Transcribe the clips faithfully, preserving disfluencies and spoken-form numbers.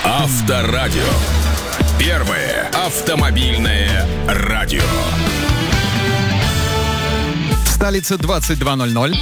Авторадио. Первое автомобильное радио. В столице двадцать два ноль ноль.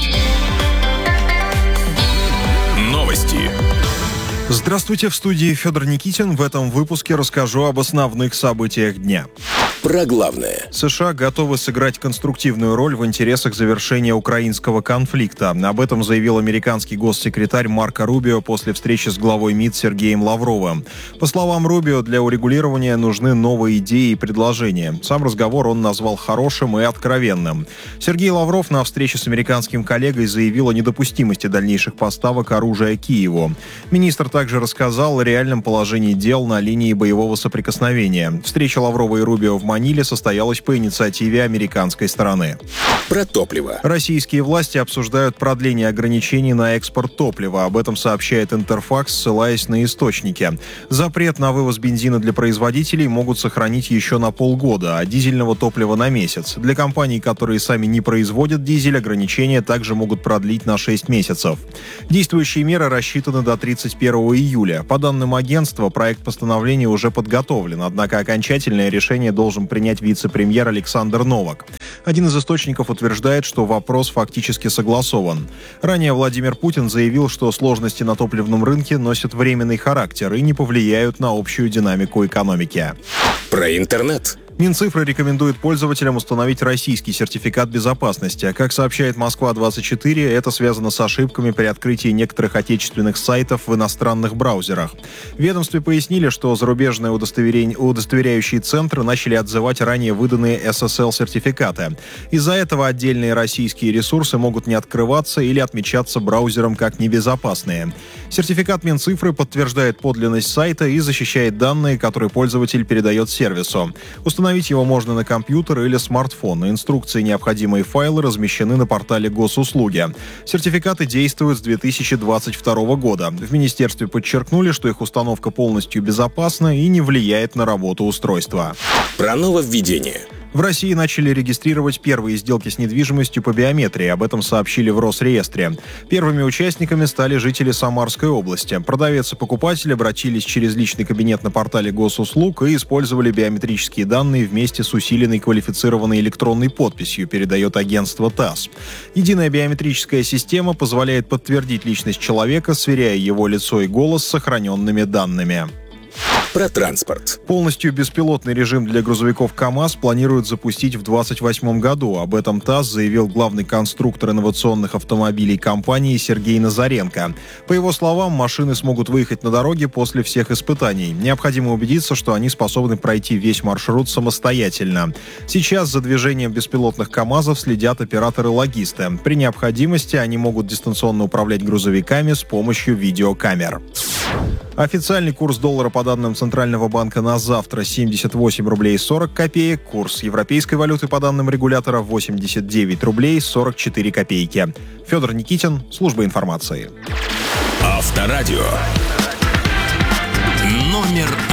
Новости. Здравствуйте, в студии Федор Никитин. В этом выпуске расскажу об основных событиях дня. Про главное. США готовы сыграть конструктивную роль в интересах завершения украинского конфликта. Об этом заявил американский госсекретарь Марко Рубио после встречи с главой МИД Сергеем Лавровым. По словам Рубио, для урегулирования нужны новые идеи и предложения. Сам разговор он назвал хорошим и откровенным. Сергей Лавров на встрече с американским коллегой заявил о недопустимости дальнейших поставок оружия Киеву. Министр также рассказал о реальном положении дел на линии боевого соприкосновения. Встреча Лаврова и Рубио в Маниле состоялась по инициативе американской стороны. Про топливо. Российские власти обсуждают продление ограничений на экспорт топлива. Об этом сообщает Интерфакс, ссылаясь на источники. Запрет на вывоз бензина для производителей могут сохранить еще на полгода, а дизельного топлива на месяц. Для компаний, которые сами не производят дизель, ограничения также могут продлить на шесть месяцев. Действующие меры рассчитаны до тридцать первого июля. По данным агентства, проект постановления уже подготовлен, однако окончательное решение должен принять вице-премьер Александр Новак. Один из источников утверждает, что вопрос фактически согласован. Ранее Владимир Путин заявил, что сложности на топливном рынке носят временный характер и не повлияют на общую динамику экономики. Про интернет. Минцифры рекомендует пользователям установить российский сертификат безопасности. Как сообщает Москва двадцать четыре, это связано с ошибками при открытии некоторых отечественных сайтов в иностранных браузерах. В ведомстве пояснили, что зарубежные удостоверяющие центры начали отзывать ранее выданные эс эс эл-сертификаты. Из-за этого отдельные российские ресурсы могут не открываться или отмечаться браузером как небезопасные. Сертификат Минцифры подтверждает подлинность сайта и защищает данные, которые пользователь передает сервису. Установить его можно на компьютер или смартфон. Инструкции и необходимые файлы размещены на портале госуслуги. Сертификаты действуют с две тысячи двадцать второго года. В министерстве подчеркнули, что их установка полностью безопасна и не влияет на работу устройства. Про нововведение. В России начали регистрировать первые сделки с недвижимостью по биометрии. Об этом сообщили в Росреестре. Первыми участниками стали жители Самарской области. Продавец и покупатель обратились через личный кабинет на портале госуслуг и использовали биометрические данные вместе с усиленной квалифицированной электронной подписью, передает агентство ТАСС. Единая биометрическая система позволяет подтвердить личность человека, сверяя его лицо и голос с сохраненными данными. Про транспорт. Полностью беспилотный режим для грузовиков КАМАЗ планируют запустить в двадцать восьмом году. Об этом ТАСС заявил главный конструктор инновационных автомобилей компании Сергей Назаренко. По его словам, машины смогут выехать на дороге после всех испытаний. Необходимо убедиться, что они способны пройти весь маршрут самостоятельно. Сейчас за движением беспилотных КАМАЗов следят операторы-логисты. При необходимости они могут дистанционно управлять грузовиками с помощью видеокамер. Официальный курс доллара по данным Центрального банка на завтра семьдесят восемь рублей сорок копеек. Курс европейской валюты по данным регулятора восемьдесят девять рублей сорок четыре копейки. Федор Никитин, служба информации. Авторадио. Номер